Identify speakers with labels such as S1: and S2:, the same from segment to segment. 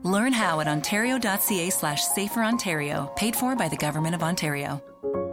S1: Learn how at ontario.ca/saferontario. Paid for by the Government of Ontario.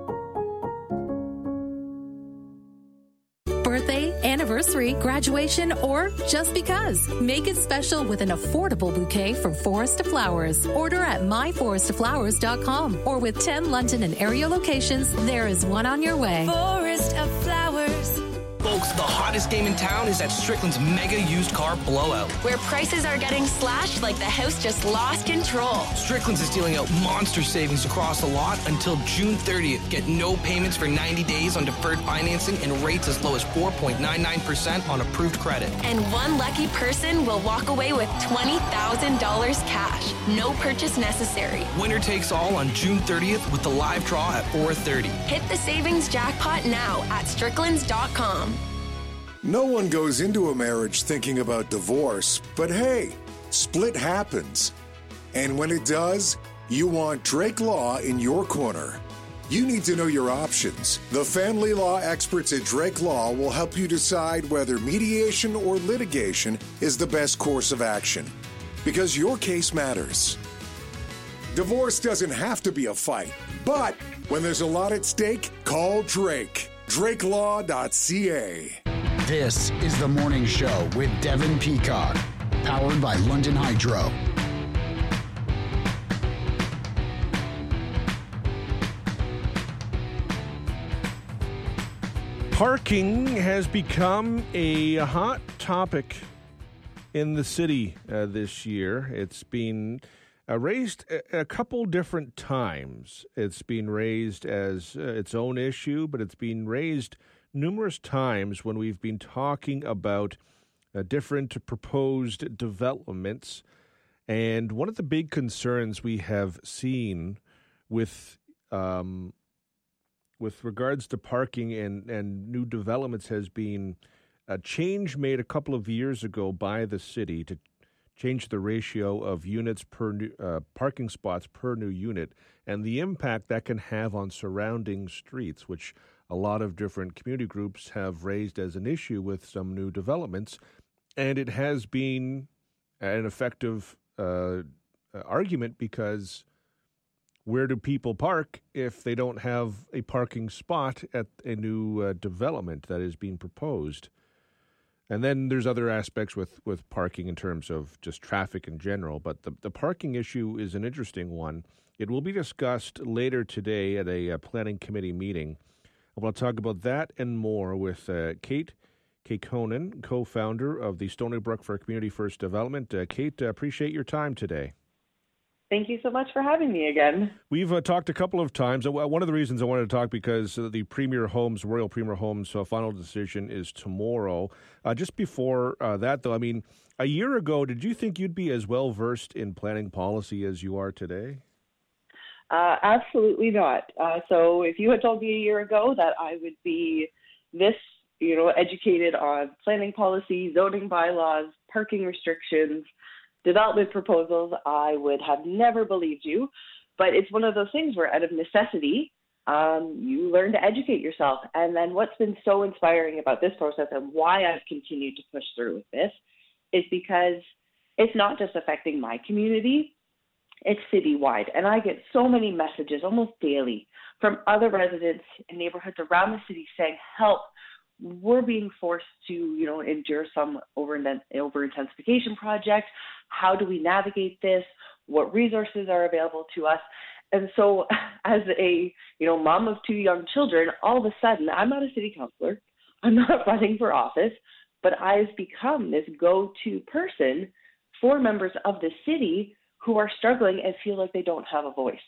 S2: Birthday, anniversary, graduation, or just because. Make it special with an affordable bouquet from Forest of Flowers. Order at myforestoflowers.com or with 10 London and area locations, there is one on your way.
S3: Forest of Flowers.
S4: Folks, the hottest game in town is at Strickland's Mega Used Car Blowout,
S3: where prices are getting slashed like the house just lost control.
S4: Strickland's is dealing out monster savings across the lot until June 30th. Get no payments for 90 days on deferred financing and rates as low as 4.99% on approved credit.
S3: And one lucky person will walk away with $20,000 cash. No purchase necessary.
S4: Winner takes all on June 30th with the live draw at 4:30.
S3: Hit the savings jackpot now at stricklands.com.
S5: No one goes into a marriage thinking about divorce, but hey, split happens. And when it does, you want Drake Law in your corner. You need to know your options. The family law experts at Drake Law will help you decide whether mediation or litigation is the best course of action, because your case matters. Divorce doesn't have to be a fight, but when there's a lot at stake, call Drake. DrakeLaw.ca.
S6: This is The Morning Show with Devin Peacock, powered by London Hydro.
S7: Parking has become a hot topic in the city this year. It's been raised a couple different times. It's been raised as its own issue, but it's been raised numerous times when we've been talking about different proposed developments. And one of the big concerns we have seen with regards to parking and new developments has been a change made a couple of years ago by the city to change the ratio of units per new, parking spots per new unit, and the impact that can have on surrounding streets, which a lot of different community groups have raised as an issue with some new developments. And it has been an effective argument, because where do people park if they don't have a parking spot at a new development that is being proposed? And then there's other aspects with parking in terms of just traffic in general. But the parking issue is an interesting one. It will be discussed later today at a planning committee meeting. I want to talk about that and more with Kate Kekkonen, co-founder of the Stony Brook for Community First Development. Kate, appreciate your time today.
S8: Thank you so much for having me again.
S7: We've talked a couple of times. One of the reasons I wanted to talk, because the Royal Premier Homes final decision is tomorrow. Just before that, though, I mean, a year ago, did you think you'd be as well-versed in planning policy as you are today?
S8: Absolutely not. So if you had told me a year ago that I would be this, educated on planning policy, zoning bylaws, parking restrictions, development proposals, I would have never believed you. But it's one of those things where, out of necessity, you learn to educate yourself. And then what's been so inspiring about this process and why I've continued to push through with this is because it's not just affecting my community, it's citywide. And I get so many messages almost daily from other residents in neighborhoods around the city saying, help, we're being forced to, endure some over-intensification project. How do we navigate this? What resources are available to us? And so as a, mom of two young children, all of a sudden, I'm not a city councilor. I'm not running for office, but I've become this go-to person for members of the city who are struggling and feel like they don't have a voice.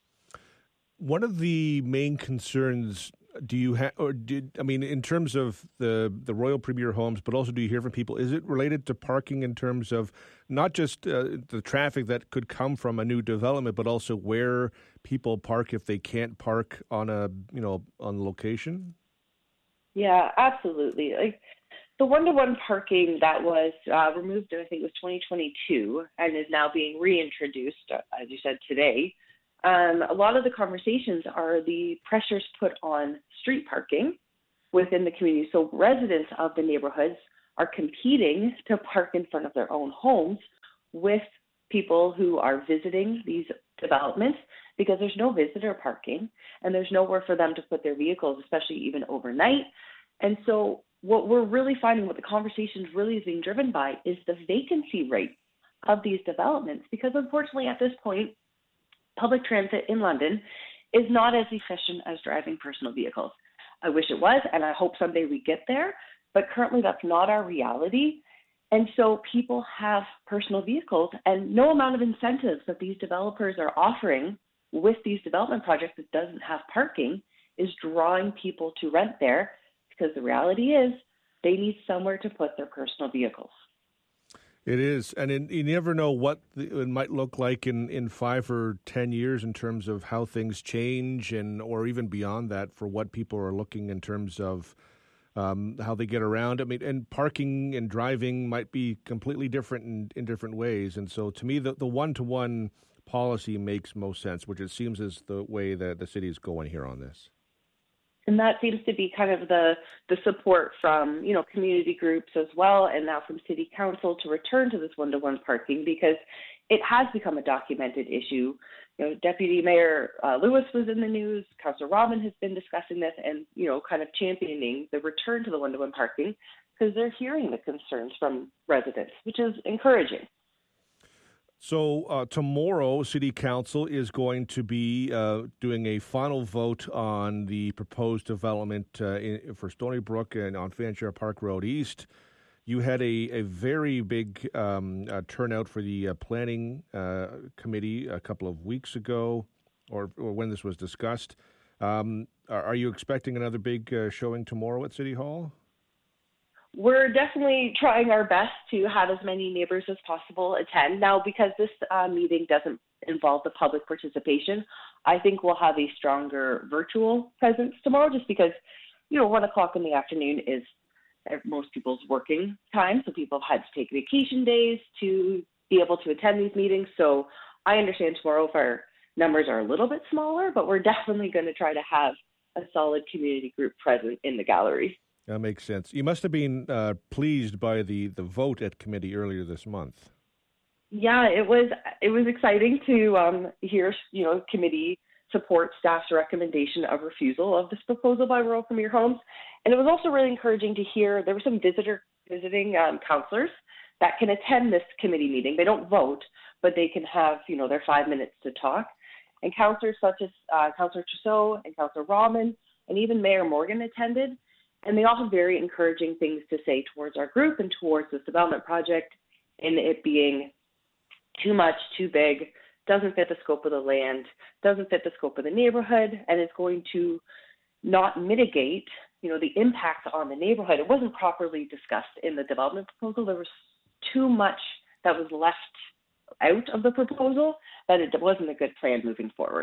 S7: One of the main concerns do you have, in terms of the Royal Premier Homes, but also do you hear from people, is it related to parking in terms of not just the traffic that could come from a new development, but also where people park if they can't park on on location? Yeah,
S8: absolutely. Like the one-to-one parking that was removed, I think it was 2022, and is now being reintroduced, as you said, today. A lot of the conversations are the pressures put on street parking within the community. So residents of the neighborhoods are competing to park in front of their own homes with people who are visiting these developments because there's no visitor parking and there's nowhere for them to put their vehicles, especially even overnight. And so what we're really finding, what the conversation really is being driven by, is the vacancy rate of these developments, because unfortunately at this point, public transit in London is not as efficient as driving personal vehicles. I wish it was, and I hope someday we get there, but currently that's not our reality. And so people have personal vehicles, and no amount of incentives that these developers are offering with these development projects that doesn't have parking is drawing people to rent there, because the reality is they need somewhere to put their personal vehicles.
S7: It is, and you never know what it might look like in 5 or 10 years in terms of how things change, and or even beyond that for what people are looking in terms of how they get around. I mean, and parking and driving might be completely different in different ways. And so to me, the one-to-one policy makes most sense, which it seems is the way that the city is going here on this.
S8: And that seems to be kind of the support from, community groups as well, and now from City Council to return to this one-to-one parking, because it has become a documented issue. Deputy Mayor Lewis was in the news. Councillor Robin has been discussing this and, kind of championing the return to the one-to-one parking, because they're hearing the concerns from residents, which is encouraging.
S7: So tomorrow, City Council is going to be doing a final vote on the proposed development for Stony Brook and on Fanshawe Park Road East. You had a very big turnout for the planning committee a couple of weeks ago, or when this was discussed. Are you expecting another big showing tomorrow at City Hall?
S8: We're definitely trying our best to have as many neighbors as possible attend. Now, because this meeting doesn't involve the public participation, I think we'll have a stronger virtual presence tomorrow, just because, 1 o'clock in the afternoon is most people's working time. So people have had to take vacation days to be able to attend these meetings. So I understand tomorrow if our numbers are a little bit smaller, but we're definitely going to try to have a solid community group present in the gallery.
S7: That makes sense. You must have been pleased by the vote at committee earlier this month.
S8: Yeah, it was exciting to hear, committee support staff's recommendation of refusal of this proposal by Royal Premier Homes. And it was also really encouraging to hear there were some visiting councillors that can attend this committee meeting. They don't vote, but they can have, their 5 minutes to talk. And councillors such as Councillor Trousseau and Councillor Rahman and even Mayor Morgan attended. And they all have very encouraging things to say towards our group and towards this development project, and it being too much, too big, doesn't fit the scope of the land, doesn't fit the scope of the neighborhood, and it's going to not mitigate, the impact on the neighborhood. It wasn't properly discussed in the development proposal. There was too much that was left out of the proposal that it wasn't a good plan moving forward.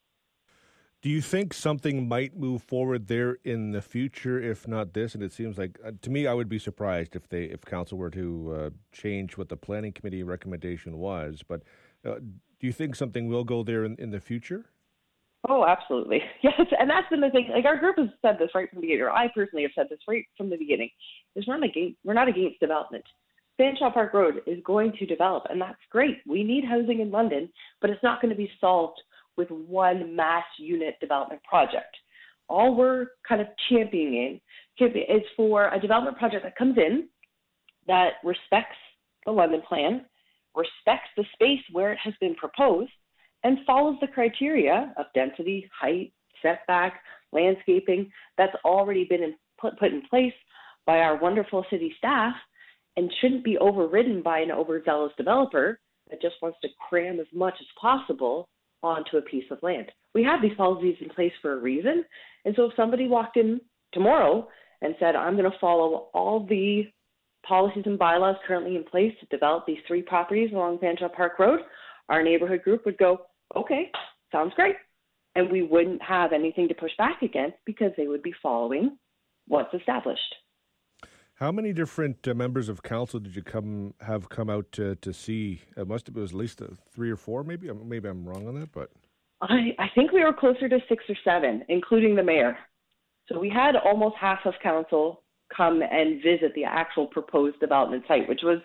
S7: Do you think something might move forward there in the future, if not this? And it seems like, to me, I would be surprised if council were to change what the planning committee recommendation was. But do you think something will go there in the future?
S8: Oh, absolutely. Yes, and that's been the thing. Like, our group has said this right from the beginning, or I personally have said this right from the beginning. We're not against development. Fanshawe Park Road is going to develop, and that's great. We need housing in London, but it's not going to be solved with one mass unit development project. All we're kind of championing is for a development project that comes in, that respects the London plan, respects the space where it has been proposed, and follows the criteria of density, height, setback, landscaping that's already been put in place by our wonderful city staff, and shouldn't be overridden by an overzealous developer that just wants to cram as much as possible onto a piece of land. We have these policies in place for a reason. And so if somebody walked in tomorrow and said, I'm going to follow all the policies and bylaws currently in place to develop these 3 properties along Fanshawe Park Road, our neighborhood group would go, okay, sounds great. And we wouldn't have anything to push back against because they would be following what's established.
S7: How many different members of council did you come out to see? It must have been at least 3 or 4, maybe. Maybe I'm wrong on that, but
S8: I think we were closer to 6 or 7, including the mayor. So we had almost half of council come and visit the actual proposed development site, which was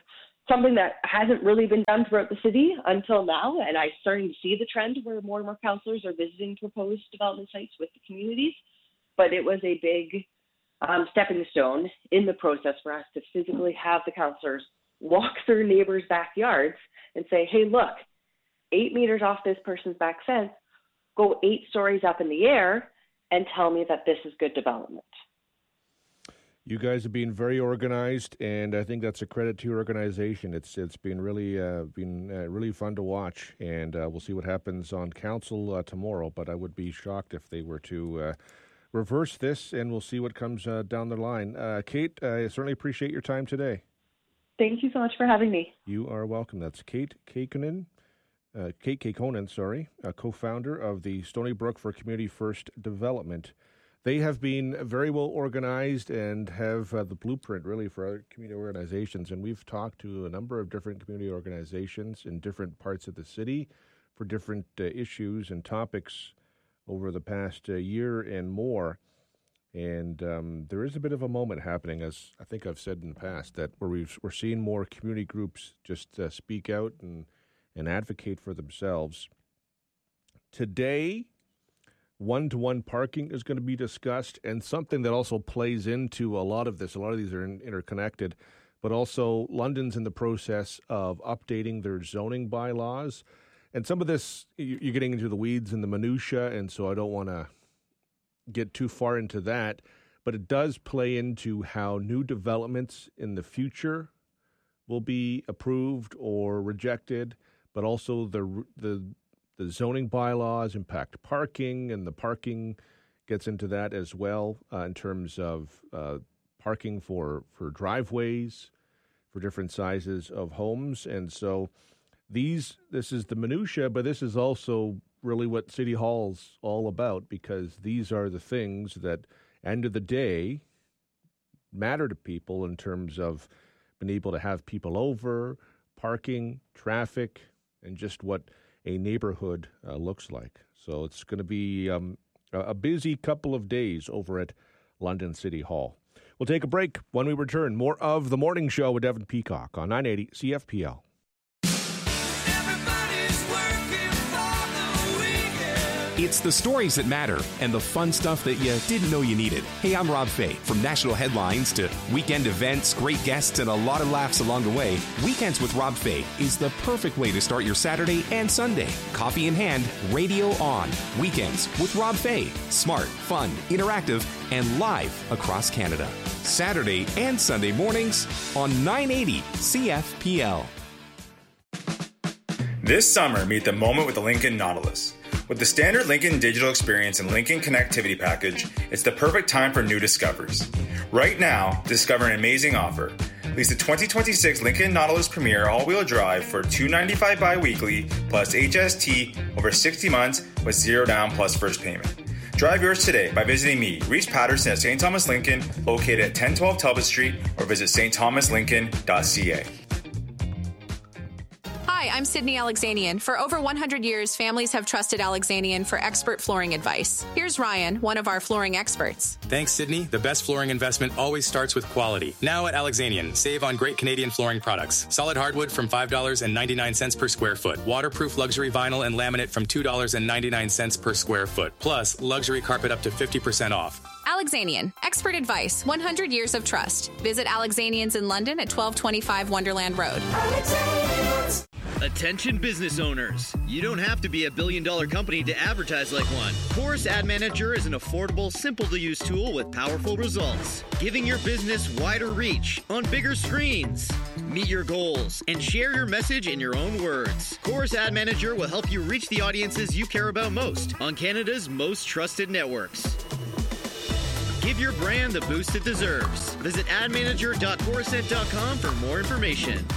S8: something that hasn't really been done throughout the city until now, and I'm starting to see the trend where more and more councillors are visiting proposed development sites with the communities. But it was a big stepping stone in the process for us to physically have the councillors walk through neighbors' backyards and say, hey, look, 8 meters off this person's back fence, go 8 stories up in the air and tell me that this is good development.
S7: You guys have been very organized, and I think that's a credit to your organization. It's been really fun to watch, and we'll see what happens on council tomorrow. But I would be shocked if they were to reverse this, and we'll see what comes down the line. Kate, I certainly appreciate your time today.
S8: Thank you so much for having me.
S7: You are welcome. That's Kate Kekkonen, co-founder of the Stony Brook for Community First Development. They have been very well organized and have the blueprint really for other community organizations. And we've talked to a number of different community organizations in different parts of the city for different issues and topics over the past year and more. And there is a bit of a moment happening, as I think I've said in the past, that where we're seeing more community groups just speak out and advocate for themselves. Today, one-to-one parking is going to be discussed, and something that also plays into a lot of this. A lot of these are interconnected, but also London's in the process of updating their zoning bylaws. And some of this, you're getting into the weeds and the minutia, and so I don't want to get too far into that. But it does play into how new developments in the future will be approved or rejected, but also the zoning bylaws impact parking, and the parking gets into that as well in terms of parking for driveways, for different sizes of homes. And so this is the minutia, but this is also really what City Hall's all about, because these are the things that, end of the day, matter to people in terms of being able to have people over, parking, traffic, and just what a neighborhood looks like. So it's going to be a busy couple of days over at London City Hall. We'll take a break. When we return, more of The Morning Show with Devin Peacock on 980 CFPL.
S9: It's the stories that matter and the fun stuff that you didn't know you needed. Hey, I'm Rob Fay. From national headlines to weekend events, great guests, and a lot of laughs along the way, Weekends with Rob Fay is the perfect way to start your Saturday and Sunday. Coffee in hand, radio on. Weekends with Rob Fay. Smart, fun, interactive, and live across Canada. Saturday and Sunday mornings on 980 CFPL.
S10: This summer, meet the moment with the Lincoln Nautilus. With the standard Lincoln digital experience and Lincoln connectivity package, it's the perfect time for new discoveries. Right now, discover an amazing offer. Lease the 2026 Lincoln Nautilus Premier all-wheel drive for $295 bi-weekly plus HST over 60 months with 0 down plus first payment. Drive yours today by visiting me, Reese Patterson at St. Thomas Lincoln, located at 1012 Talbot Street, or visit stthomaslincoln.ca.
S11: Hi, I'm Sydney Alexanian. For over 100 years, families have trusted Alexanian for expert flooring advice. Here's Ryan, one of our flooring experts.
S12: Thanks, Sydney. The best flooring investment always starts with quality. Now at Alexanian, save on great Canadian flooring products. Solid hardwood from $5.99 per square foot. Waterproof luxury vinyl and laminate from $2.99 per square foot. Plus, luxury carpet up to 50% off.
S11: Alexanian, expert advice, 100 years of trust. Visit Alexanians in London at 1225 Wonderland Road.
S13: Attention business owners. You don't have to be a billion-dollar company to advertise like one. Chorus Ad Manager is an affordable, simple-to-use tool with powerful results, giving your business wider reach on bigger screens. Meet your goals and share your message in your own words. Chorus Ad Manager will help you reach the audiences you care about most on Canada's most trusted networks. Give your brand the boost it deserves. Visit admanager.corusent.com for more information.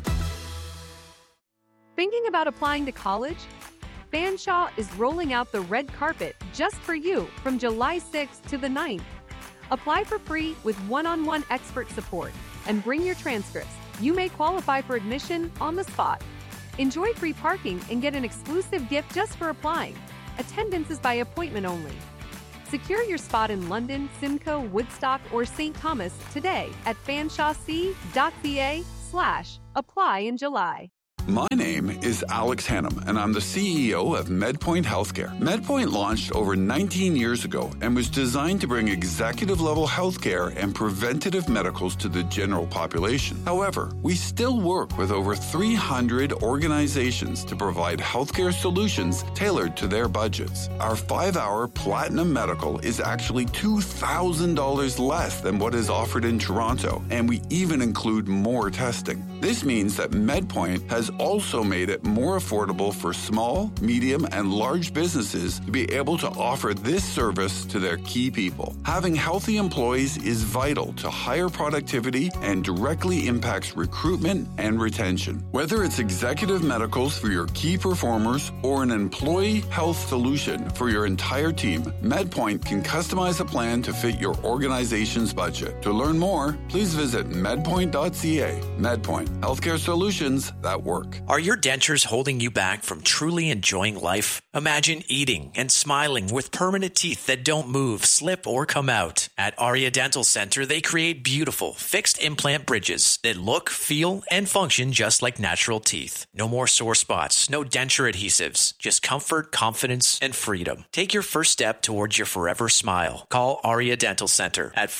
S14: Thinking about applying to college? Fanshawe is rolling out the red carpet just for you from July 6th to the 9th. Apply for free with one-on-one expert support and bring your transcripts. You may qualify for admission on the spot. Enjoy free parking and get an exclusive gift just for applying. Attendance is by appointment only. Secure your spot in London, Simcoe, Woodstock, or St. Thomas today at fanshawec.ca/apply. MedPoint.ca/apply in July.
S15: My name is Alex Hannum, and I'm the CEO of MedPoint Healthcare. MedPoint launched over 19 years ago and was designed to bring executive-level healthcare and preventative medicals to the general population. However, we still work with over 300 organizations to provide healthcare solutions tailored to their budgets. Our 5-hour Platinum Medical is actually $2,000 less than what is offered in Toronto, and we even include more testing. This means that MedPoint has also made it more affordable for small, medium, and large businesses to be able to offer this service to their key people. Having healthy employees is vital to higher productivity and directly impacts recruitment and retention. Whether it's executive medicals for your key performers or an employee health solution for your entire team, MedPoint can customize a plan to fit your organization's budget. To learn more, please visit medpoint.ca. MedPoint, healthcare solutions that work.
S16: Are your dentures holding you back from truly enjoying life? Imagine eating and smiling with permanent teeth that don't move, slip, or come out. At Aria Dental Center, they create beautiful, fixed implant bridges that look, feel, and function just like natural teeth. No more sore spots, no denture adhesives, just comfort, confidence, and freedom. Take your first step towards your forever smile. Call Aria Dental Center at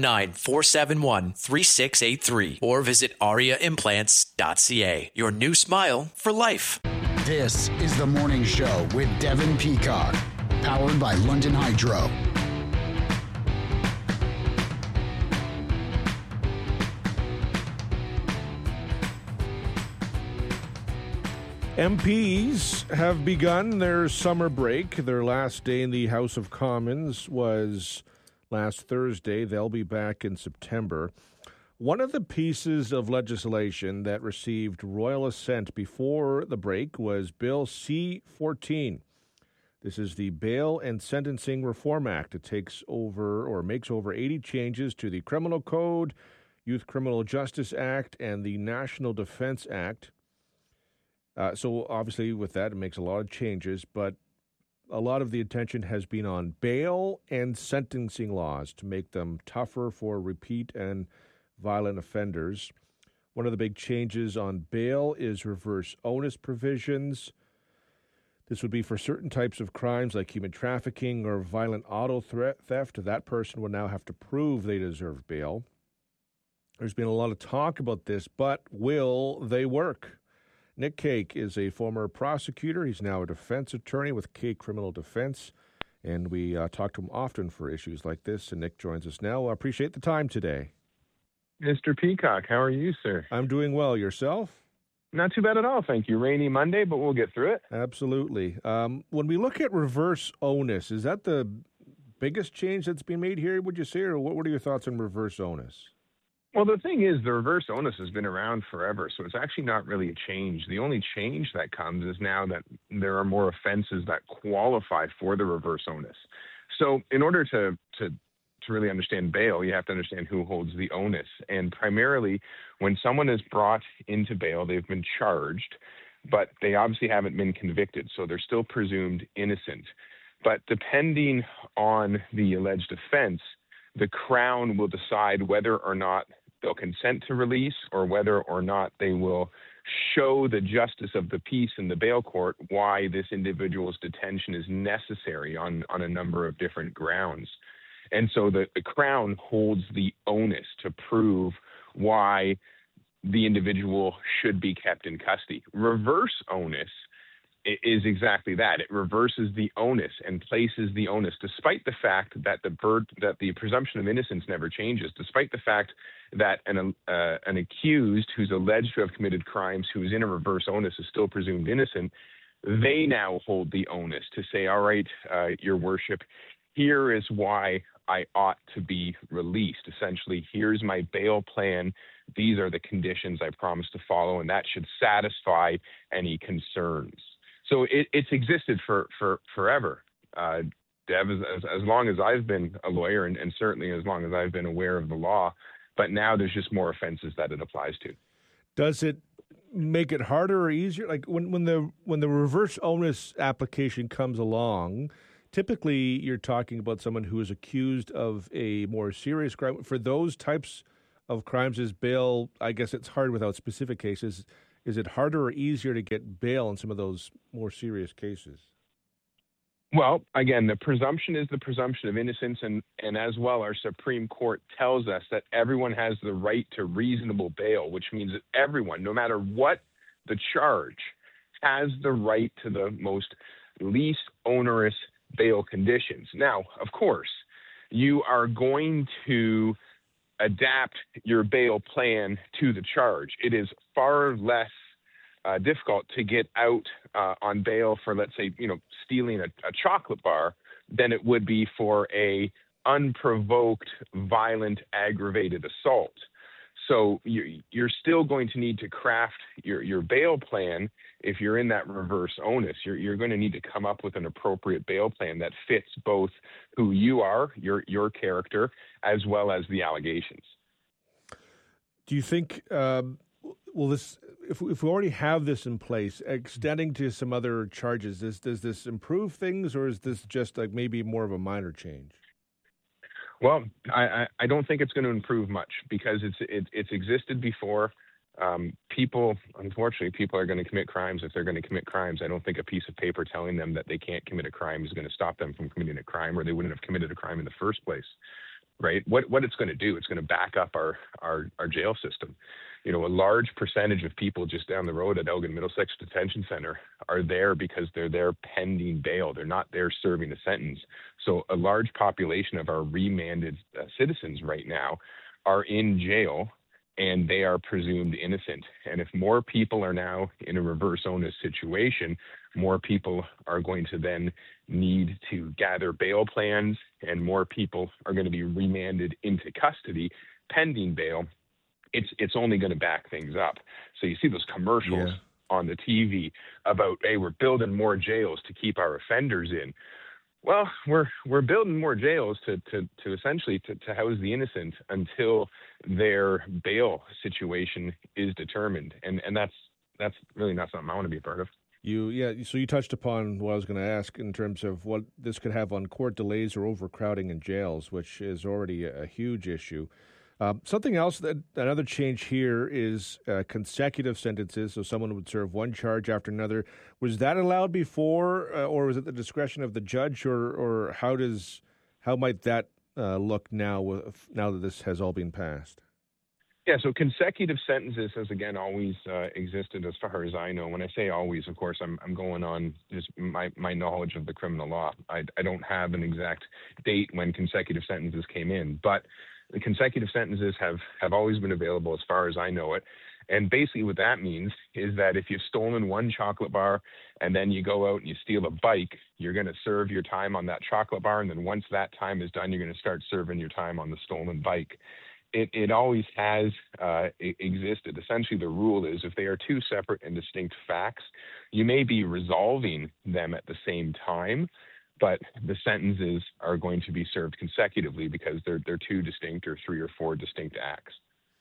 S16: 519-471-3683 or visit ariaimplants.ca. Your new smile for life.
S6: This is the morning show with Devin Peacock, powered by London Hydro.
S7: MPs have begun their summer break. Their last day in the House of Commons was last Thursday. They'll be back in September. One of the pieces of legislation that received royal assent before the break was Bill C-14. This is the Bail and Sentencing Reform Act. It makes over 80 changes to the Criminal Code, Youth Criminal Justice Act, and the National Defense Act. So obviously with that, it makes a lot of changes, but a lot of the attention has been on bail and sentencing laws to make them tougher for repeat and violent offenders. One of the big changes on bail is reverse onus provisions. This would be for certain types of crimes like human trafficking or violent auto theft. That person would now have to prove they deserve bail. There's been a lot of talk about this, but will they work? Nick Cake is a former prosecutor. He's now a defense attorney with Cake Criminal Defense, and we talk to him often for issues like this, and Nick joins us now. I appreciate the time today.
S17: Mr. Peacock, how are you, sir?
S7: I'm doing well. Yourself?
S17: Not too bad at all, thank you. Rainy Monday, but we'll get through it.
S7: Absolutely. When we look at reverse onus, is that the biggest change that's been made here, would you say, or what are your thoughts on reverse onus?
S17: Well, the thing is, the reverse onus has been around forever, so it's actually not really a change. The only change that comes is now that there are more offenses that qualify for the reverse onus. So in order to really understand bail, you have to understand who holds the onus. And primarily, when someone is brought into bail, they've been charged, but they obviously haven't been convicted, so they're still presumed innocent. But depending on the alleged offense, the Crown will decide whether or not they'll consent to release or whether or not they will show the justice of the peace in the bail court why this individual's detention is necessary on a number of different grounds. And so the Crown holds the onus to prove why the individual should be kept in custody. Reverse onus is exactly that. It reverses the onus and places the onus, despite the fact that the presumption of innocence never changes, despite the fact that an accused who's alleged to have committed crimes who is in a reverse onus is still presumed innocent. They now hold the onus to say, all right, Your Worship, here is why I ought to be released. Essentially, here's my bail plan. These are the conditions I promise to follow, and that should satisfy any concerns. So it's existed for forever, Dev, as long as I've been a lawyer, and certainly as long as I've been aware of the law. But now there's just more offenses that it applies to.
S7: Does it make it harder or easier? Like when the reverse onus application comes along, typically you're talking about someone who is accused of a more serious crime. For those types of crimes is bail. I guess it's hard without specific cases. Is it harder or easier to get bail in some of those more serious cases?
S17: Well, again, the presumption is the presumption of innocence, and as well, our Supreme Court tells us that everyone has the right to reasonable bail, which means that everyone, no matter what the charge, has the right to the most least onerous bail conditions. Now, of course, you are going to adapt your bail plan to the charge. It is far less difficult to get out on bail for, let's say, stealing a chocolate bar than it would be for a unprovoked, violent, aggravated assault. So you're still going to need to craft your bail plan. If you're in that reverse onus, you're going to need to come up with an appropriate bail plan that fits both who you are, your character, as well as the allegations.
S7: Do you think, if we already have this in place, extending to some other charges, does this improve things, or is this just like maybe more of a minor change?
S17: Well, I don't think it's going to improve much because it's existed before. People are going to commit crimes if they're going to commit crimes. I don't think a piece of paper telling them that they can't commit a crime is going to stop them from committing a crime, or they wouldn't have committed a crime in the first place, right? What it's going to do, it's going to back up our jail system. A large percentage of people just down the road at Elgin Middlesex Detention Center are there because they're there pending bail. They're not there serving a sentence. So a large population of our remanded citizens right now are in jail, and they are presumed innocent. And if more people are now in a reverse onus situation, more people are going to then need to gather bail plans, and more people are going to be remanded into custody pending bail. It's only going to back things up. So you see those commercials on the TV about, hey, we're building more jails to keep our offenders in. Well, we're building more jails to essentially to house the innocent until their bail situation is determined, and that's really not something I want to be a part of.
S7: So you touched upon what I was going to ask in terms of what this could have on court delays or overcrowding in jails, which is already a huge issue. Something else, another change here is consecutive sentences. So someone would serve one charge after another. Was that allowed before, or was it the discretion of the judge, or how might that look now that this has all been passed?
S17: Yeah, so consecutive sentences has, again, always existed as far as I know. When I say always, of course, I'm going on just my knowledge of the criminal law. I don't have an exact date when consecutive sentences came in, but the consecutive sentences have always been available as far as I know it. And basically what that means is that if you've stolen one chocolate bar and then you go out and you steal a bike, you're going to serve your time on that chocolate bar. And then once that time is done, you're going to start serving your time on the stolen bike. It always has existed. Essentially, the rule is if they are two separate and distinct facts, you may be resolving them at the same time, but the sentences are going to be served consecutively because they're two distinct or three or four distinct acts.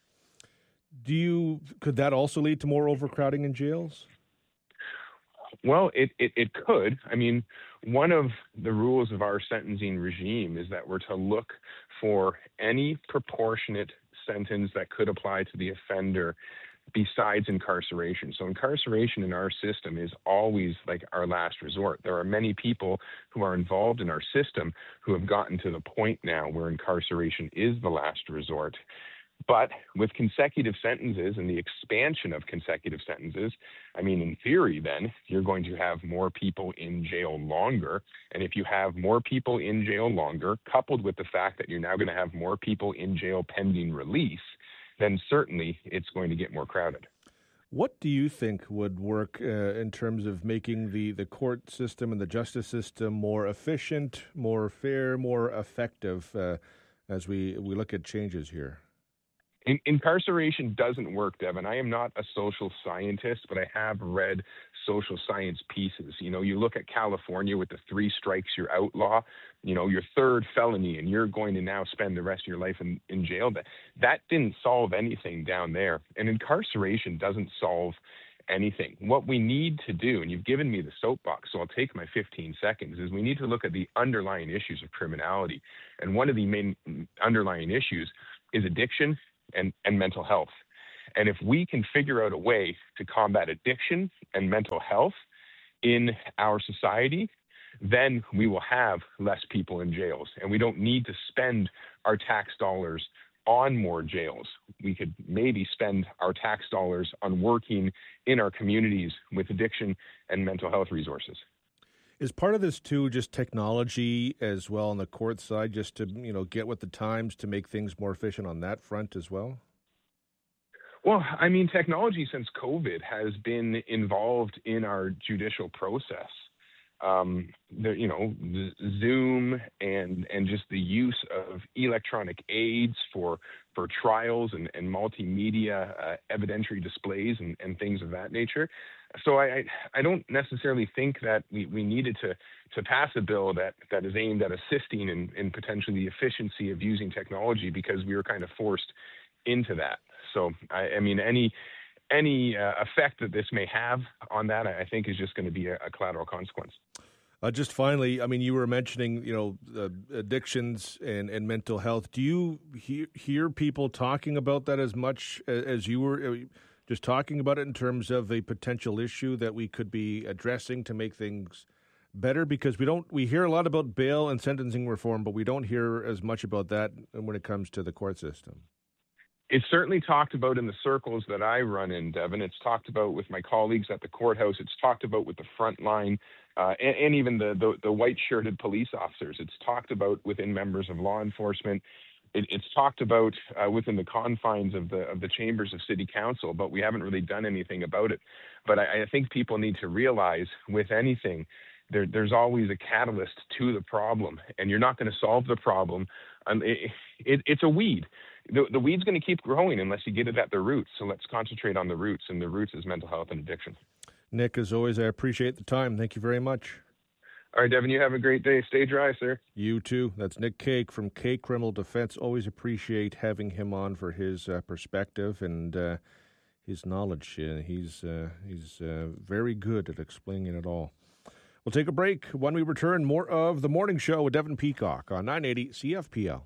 S7: Could that also lead to more overcrowding in jails?
S17: Well, it could. I mean, one of the rules of our sentencing regime is that we're to look for any proportionate sentence that could apply to the offender besides incarceration. So incarceration in our system is always like our last resort. There are many people who are involved in our system who have gotten to the point now where incarceration is the last resort. But with consecutive sentences and the expansion of consecutive sentences, I mean, in theory, then you're going to have more people in jail longer. And if you have more people in jail longer, coupled with the fact that you're now going to have more people in jail pending release, then certainly it's going to get more crowded.
S7: What do you think would work in terms of making the court system and the justice system more efficient, more fair, more effective as we look at changes here?
S17: Incarceration doesn't work, Devin. I am not a social scientist, but I have read social science pieces. You look at California with the 3 strikes you're outlaw, your third felony, and you're going to now spend the rest of your life in jail. That didn't solve anything down there. And incarceration doesn't solve anything. What we need to do, and you've given me the soapbox, so I'll take my 15 seconds, is we need to look at the underlying issues of criminality. And one of the main underlying issues is addiction and mental health. And if we can figure out a way to combat addiction and mental health in our society, then we will have less people in jails. And we don't need to spend our tax dollars on more jails. We could maybe spend our tax dollars on working in our communities with addiction and mental health resources.
S7: Is part of this, too, just technology as well on the court side, just to, get with the times to make things more efficient on that front as well?
S17: Well, I mean, technology since COVID has been involved in our judicial process. Zoom and just the use of electronic aids for trials and multimedia evidentiary displays and things of that nature. So I don't necessarily think that we needed to pass a bill that is aimed at assisting in potentially the efficiency of using technology, because we were kind of forced into that. So I mean, any effect that this may have on that, I think, is just going to be a collateral consequence.
S7: Just finally, I mean, you were mentioning, addictions and mental health. Do you hear people talking about that as much as you were just talking about it in terms of a potential issue that we could be addressing to make things better? Because we hear a lot about bail and sentencing reform, but we don't hear as much about that when it comes to the court system.
S17: It's certainly talked about in the circles that I run in, Devin. It's talked about with my colleagues at the courthouse. It's talked about with the front line and even the white-shirted police officers. It's talked about within members of law enforcement. It's talked about within the confines of the chambers of city council, but we haven't really done anything about it. But I think people need to realize with anything, there's always a catalyst to the problem, and you're not going to solve the problem. It's a weed. The weed's going to keep growing unless you get it at the roots. So let's concentrate on the roots, and the roots is mental health and addiction.
S7: Nick, as always, I appreciate the time. Thank you very much.
S17: All right, Devin, you have a great day. Stay dry, sir.
S7: You too. That's Nick Cake from Cake Criminal Defense. Always appreciate having him on for his perspective and his knowledge. He's very good at explaining it all. We'll take a break. When we return, more of The Morning Show with Devin Peacock on 980 CFPL.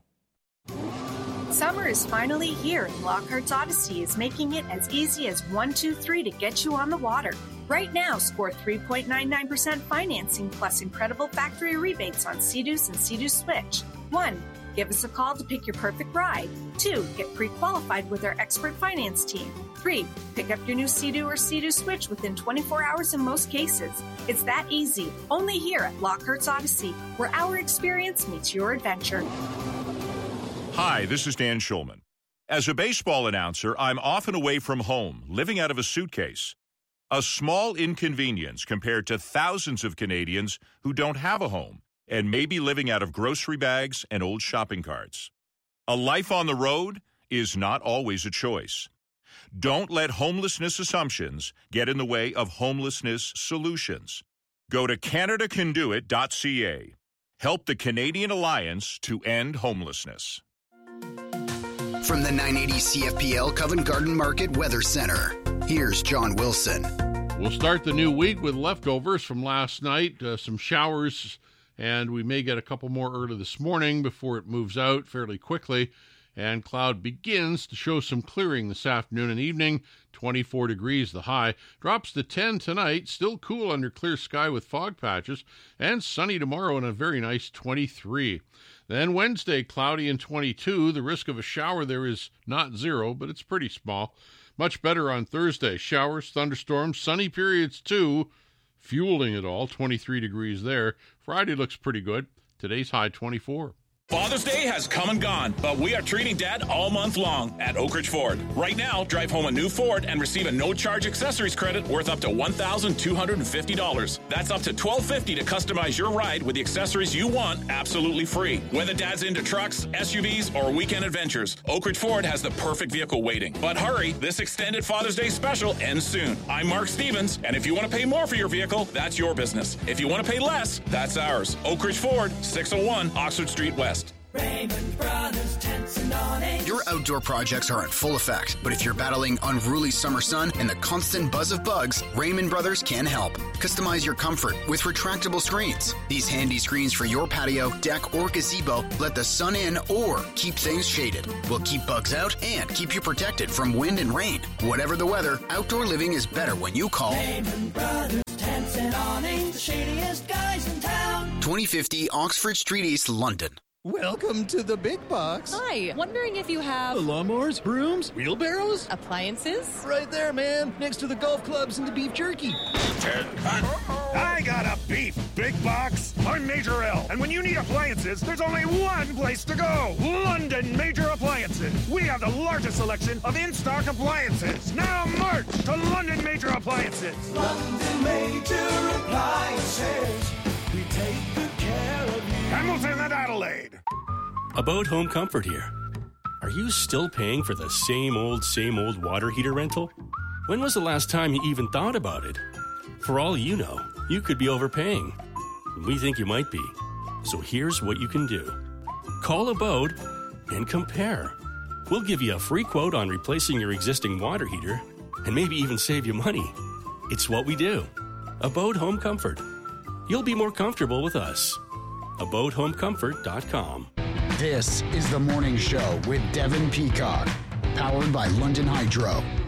S18: Summer is finally here, and Lockhart's Odyssey is making it as easy as 1, 2, 3 to get you on the water. Right now, score 3.99% financing plus incredible factory rebates on Sea-Doos and Sea-Doo Switch. 1. Give us a call to pick your perfect ride. 2. Get pre-qualified with our expert finance team. 3. Pick up your new Sea-Doo or Sea-Doo Switch within 24 hours in most cases. It's that easy. Only here at Lockhart's Odyssey, where our experience meets your adventure.
S19: Hi, this is Dan Schulman. As a baseball announcer, I'm often away from home, living out of a suitcase. A small inconvenience compared to thousands of Canadians who don't have a home and may be living out of grocery bags and old shopping carts. A life on the road is not always a choice. Don't let homelessness assumptions get in the way of homelessness solutions. Go to CanadaCanDoIt.ca. Help the Canadian Alliance to end homelessness.
S6: From the 980 CFPL Covent Garden Market Weather Center, here's John Wilson.
S20: We'll start the new week with leftovers from last night, some showers, and we may get a couple more early this morning before it moves out fairly quickly. And cloud begins to show some clearing this afternoon and evening. 24 degrees the high. Drops to 10 tonight. Still cool under clear sky with fog patches. And sunny tomorrow and a very nice 23. Then Wednesday, cloudy and 22. The risk of a shower there is not zero, but it's pretty small. Much better on Thursday. Showers, thunderstorms, sunny periods too. Fueling it all. 23 degrees there. Friday looks pretty good. Today's high 24.
S21: Father's Day has come and gone, but we are treating Dad all month long at Oak Ridge Ford. Right now, drive home a new Ford and receive a no-charge accessories credit worth up to $1,250. That's up to $1,250 to customize your ride with the accessories you want absolutely free. Whether Dad's into trucks, SUVs, or weekend adventures, Oak Ridge Ford has the perfect vehicle waiting. But hurry, this extended Father's Day special ends soon. I'm Mark Stevens, and if you want to pay more for your vehicle, that's your business. If you want to pay less, that's ours. Oak Ridge Ford, 601 Oxford Street West.
S22: Raymond Brothers, 10
S6: Your outdoor projects are in full effect, but if you're battling unruly summer sun and the constant buzz of bugs, Raymond Brothers can help. Customize your comfort with retractable screens. These handy screens for your patio, deck, or gazebo let the sun in or keep things shaded. Will keep bugs out and keep you protected from wind and rain. Whatever the weather, outdoor living is better when you call
S1: Raymond Brothers Tents and Awning, the shadiest guys in town.
S6: 2050 Oxford Street East, London.
S22: Welcome to the big box.
S23: Hi, wondering if you have
S22: lawnmowers, brooms, wheelbarrows,
S23: appliances?
S22: Right there, man, next to the golf clubs and the beef jerky.
S24: I got a beef big box. I'm Major L, and when you need appliances, there's only one place to go. London Major Appliances. We have the largest selection of in-stock appliances. Now march to London Major Appliances.
S1: London Major Appliances. We take good care of you.
S24: Hamilton and Adelaide.
S25: Abode Home Comfort here. Are you still paying for the same old water heater rental? When was the last time you even thought about it? For all you know, you could be overpaying. We think you might be. So here's what you can do. Call Abode and compare. We'll give you a free quote on replacing your existing water heater and maybe even save you money. It's what we do. Abode Home Comfort. You'll be more comfortable with us. AbodeHomeComfort.com.
S6: This is The Morning Show with Devin Peacock, powered by London Hydro.